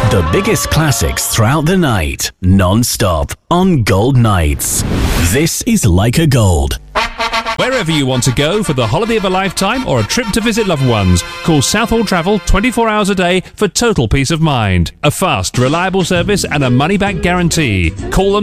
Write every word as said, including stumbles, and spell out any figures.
The biggest classics throughout the night, non-stop, on Gold Nights. This is Leica Gold. Wherever you want to go for the holiday of a lifetime or a trip to visit loved ones, call Southall Travel twenty-four hours a day for total peace of mind. A fast, reliable service and a money-back guarantee. Call them